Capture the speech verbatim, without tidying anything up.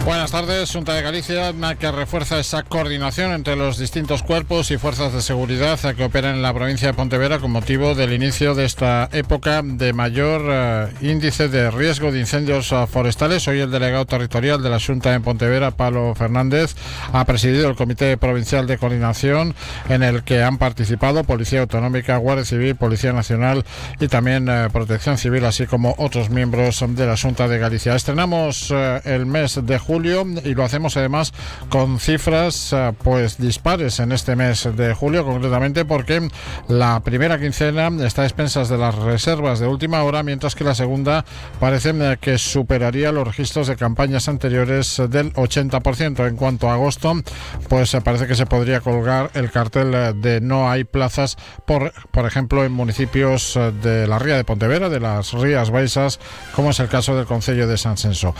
Buenas tardes. Xunta de Galicia que refuerza esa coordinación entre los distintos cuerpos y fuerzas de seguridad que operan en la provincia de Pontevedra con motivo del inicio de esta época de mayor uh, índice de riesgo de incendios uh, forestales. Hoy el delegado territorial de la Xunta en Pontevedra, Pablo Fernández, ha presidido el Comité Provincial de Coordinación en el que han participado Policía Autonómica, Guardia Civil, Policía Nacional y también uh, Protección Civil, así como otros miembros de la Xunta de Galicia. Estrenamos uh, el mes de julio y lo hacemos además con cifras uh, pues dispares en este mes de julio, concretamente porque la primera quincena está a expensas de las reservas de última hora, mientras que la segunda parece uh, que superaría los registros de campañas anteriores uh, del ochenta por ciento. En cuanto a agosto, pues uh, parece que se podría colgar el cartel uh, de no hay plazas, por, por ejemplo en municipios uh, de la Ría de Pontevedra, de las Rías Baixas, como es el caso del concello de Sanxenxo.